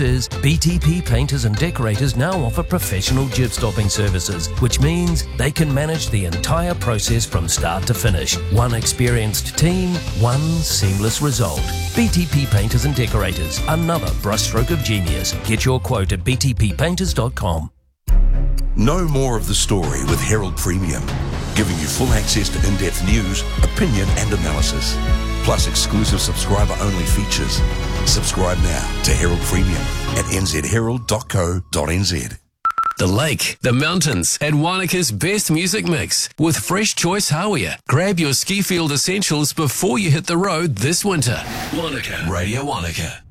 is, BTP Painters and Decorators now offer professional jib stopping services, which means they can manage the entire process from start to finish. One experienced team, one seamless result. BTP Painters and Decorators, another brushstroke of genius. Get your quote at btppainters.com. Know more of the story with Herald Premium, giving you full access to in-depth news, opinion and analysis, plus exclusive subscriber-only features. Subscribe now to Herald Premium at nzherald.co.nz. The lake, the mountains, and Wanaka's best music mix with Fresh Choice Hawea. Grab your ski field essentials before you hit the road this winter. Wanaka, Radio Wanaka.